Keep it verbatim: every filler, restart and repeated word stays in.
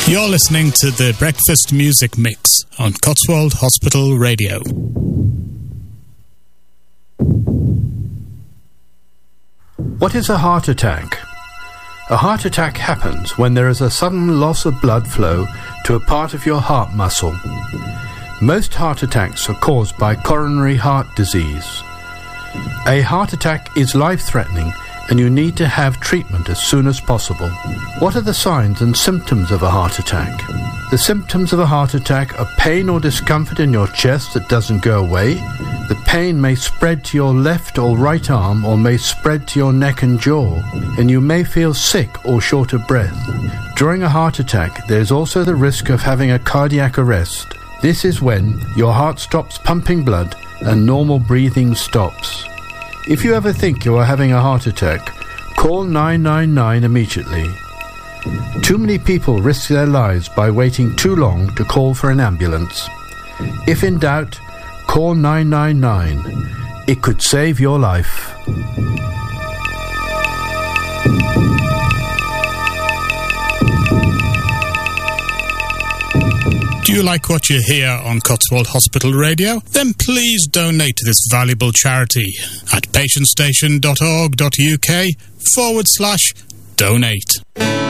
You're listening to the Breakfast Music Mix on Cotswold Hospital Radio. What is a heart attack? A heart attack happens when there is a sudden loss of blood flow to a part of your heart muscle. Most heart attacks are caused by coronary heart disease. A heart attack is life-threatening and you need to have treatment as soon as possible. What are the signs and symptoms of a heart attack? The symptoms of a heart attack are pain or discomfort in your chest that doesn't go away. The pain may spread to your left or right arm or may spread to your neck and jaw, and you may feel sick or short of breath. During a heart attack, there is also the risk of having a cardiac arrest. This is when your heart stops pumping blood and normal breathing stops. If you ever think you are having a heart attack, call nine nine nine immediately. Too many people risk their lives by waiting too long to call for an ambulance. If in doubt, call nine nine nine. It could save your life. Do you like what you hear on Cotswold Hospital Radio? Then please donate to this valuable charity at patientstation.org.uk forward slash donate.